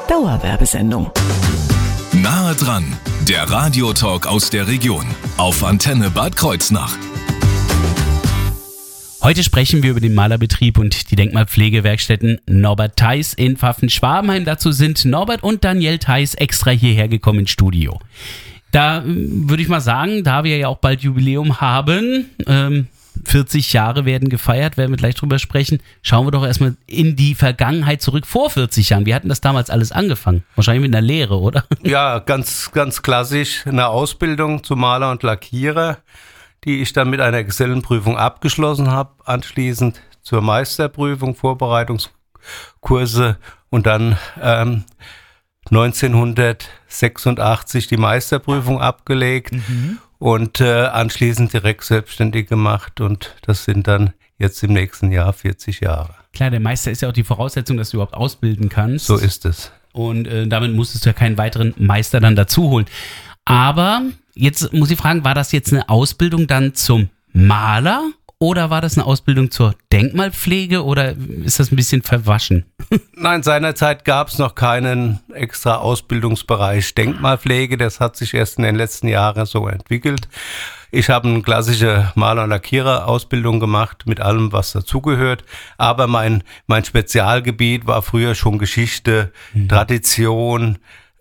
Dauerwerbesendung. Nahe dran, der Radiotalk aus der Region auf Antenne Bad Kreuznach. Heute sprechen wir über den Malerbetrieb und die Denkmalpflegewerkstätten Norbert Theis in Pfaffen-Schwabenheim. Dazu sind Norbert und Danielle Theis extra hierher gekommen ins Studio. Da würde ich mal sagen, da wir ja auch bald Jubiläum haben, 40 Jahre werden gefeiert, werden wir gleich drüber sprechen. Schauen wir doch erstmal in die Vergangenheit zurück vor 40 Jahren. Wie hat denn das damals alles angefangen? Wahrscheinlich mit einer Lehre, oder? Ja, ganz klassisch eine Ausbildung zum Maler und Lackierer, die ich dann mit einer Gesellenprüfung abgeschlossen habe. Anschließend zur Meisterprüfung, Vorbereitungskurse und dann 1986 die Meisterprüfung abgelegt. Und anschließend direkt selbstständig gemacht und das sind dann jetzt im nächsten Jahr 40 Jahre. Klar, der Meister ist ja auch die Voraussetzung, dass du überhaupt ausbilden kannst. So ist es. Und damit musstest du ja keinen weiteren Meister dann dazu holen. Aber jetzt muss ich fragen, war das jetzt eine Ausbildung dann zum Maler oder war das eine Ausbildung zur Denkmalpflege oder ist das ein bisschen verwaschen? Nein, seinerzeit gab es noch keinen extra Ausbildungsbereich Denkmalpflege. Das hat sich erst in den letzten Jahren so entwickelt. Ich habe eine klassische Maler- und Lackierer-Ausbildung gemacht mit allem, was dazugehört. Aber mein Spezialgebiet war früher schon Geschichte, Tradition,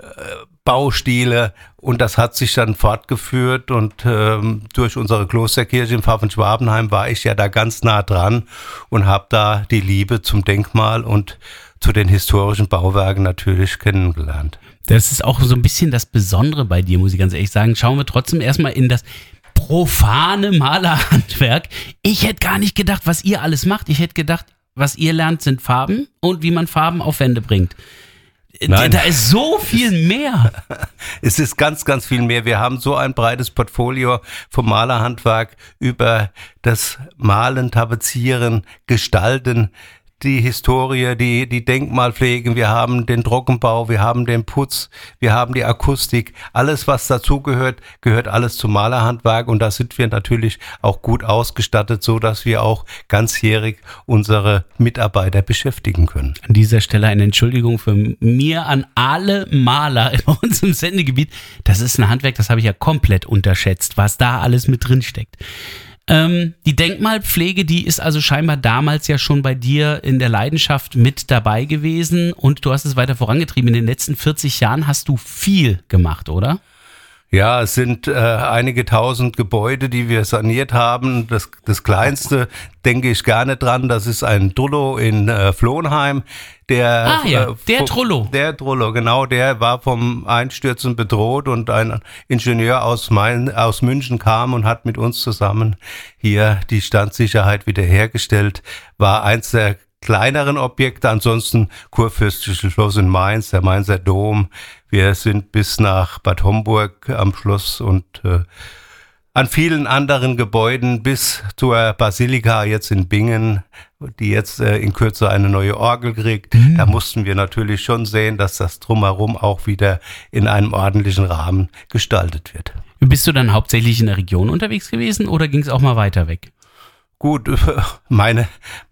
Baustile und das hat sich dann fortgeführt und durch unsere Klosterkirche in Pfaffen-Schwabenheim war ich ja da ganz nah dran und habe da die Liebe zum Denkmal und zu den historischen Bauwerken natürlich kennengelernt. Das ist auch so ein bisschen das Besondere bei dir, muss ich ganz ehrlich sagen. Schauen wir trotzdem erstmal in das profane Malerhandwerk. Ich hätte gar nicht gedacht, was ihr alles macht. Ich hätte gedacht, was ihr lernt, sind Farben und wie man Farben auf Wände bringt. Nein. Da ist so viel mehr. Es ist ganz viel mehr. Wir haben so ein breites Portfolio vom Malerhandwerk über das Malen, Tapezieren, Gestalten, die Historie, die Denkmalpflege, wir haben den Trockenbau, wir haben den Putz, wir haben die Akustik. Alles, was dazugehört, gehört alles zum Malerhandwerk und da sind wir natürlich auch gut ausgestattet, so dass wir auch ganzjährig unsere Mitarbeiter beschäftigen können. An dieser Stelle eine Entschuldigung von mir an alle Maler in unserem Sendegebiet. Das ist ein Handwerk, das habe ich ja komplett unterschätzt, was da alles mit drin steckt. Die Denkmalpflege, die ist also scheinbar damals ja schon bei dir in der Leidenschaft mit dabei gewesen und du hast es weiter vorangetrieben. In den letzten 40 Jahren hast du viel gemacht, oder? Ja, es sind einige tausend Gebäude, die wir saniert haben. Das kleinste denke ich gerne dran, das ist ein Trullo in Flohnheim. Der Trullo. Der Trullo, genau, der war vom Einstürzen bedroht und ein Ingenieur aus München kam und hat mit uns zusammen hier die Standsicherheit wiederhergestellt. War eins der kleineren Objekte, ansonsten Kurfürstliches Schloss in Mainz, der Mainzer Dom. Wir sind bis nach Bad Homburg am Schloss und an vielen anderen Gebäuden bis zur Basilika jetzt in Bingen, die jetzt in Kürze eine neue Orgel kriegt. Da mussten wir natürlich schon sehen, dass das Drumherum auch wieder in einem ordentlichen Rahmen gestaltet wird. Bist du dann hauptsächlich in der Region unterwegs gewesen oder ging es auch mal weiter weg? Gut, meine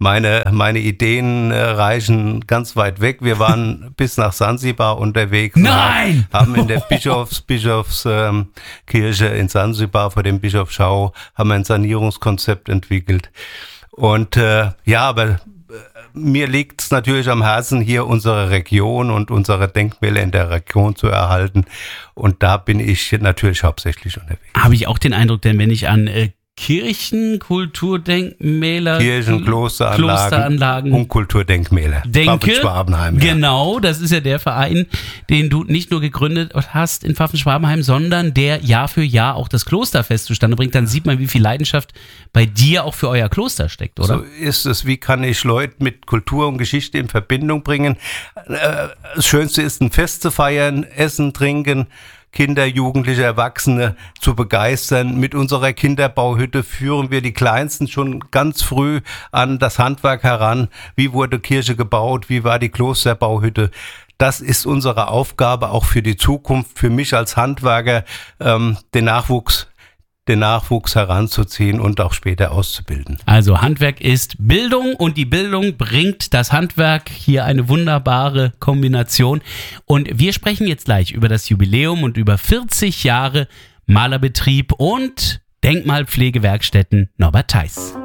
Ideen reichen ganz weit weg. Wir waren bis nach Sansibar unterwegs. Nein! Haben in der Bischofskirche in Sansibar vor dem Bischofsschau haben ein Sanierungskonzept entwickelt. Und aber mir liegt es natürlich am Herzen, hier unsere Region und unsere Denkmäler in der Region zu erhalten. Und da bin ich natürlich hauptsächlich unterwegs. Habe ich auch den Eindruck, denn wenn ich an Kirchen, Kulturdenkmäler, Klosteranlagen und Kulturdenkmäler. Denke, Pfaffen-Schwabenheim. Ja. Genau, das ist ja der Verein, den du nicht nur gegründet hast in Pfaffen-Schwabenheim, sondern der Jahr für Jahr auch das Klosterfest zustande bringt. Dann sieht man, wie viel Leidenschaft bei dir auch für euer Kloster steckt, oder? So ist es. Wie kann ich Leute mit Kultur und Geschichte in Verbindung bringen? Das Schönste ist, ein Fest zu feiern, essen, trinken, Kinder, Jugendliche, Erwachsene zu begeistern. Mit unserer Kinderbauhütte führen wir die Kleinsten schon ganz früh an das Handwerk heran. Wie wurde Kirche gebaut? Wie war die Klosterbauhütte? Das ist unsere Aufgabe auch für die Zukunft, für mich als Handwerker, den Nachwuchs den Nachwuchs heranzuziehen und auch später auszubilden. Also Handwerk ist Bildung und die Bildung bringt das Handwerk. Hier eine wunderbare Kombination. Und wir sprechen jetzt gleich über das Jubiläum und über 40 Jahre Malerbetrieb und Denkmalpflegewerkstätten Norbert Theis.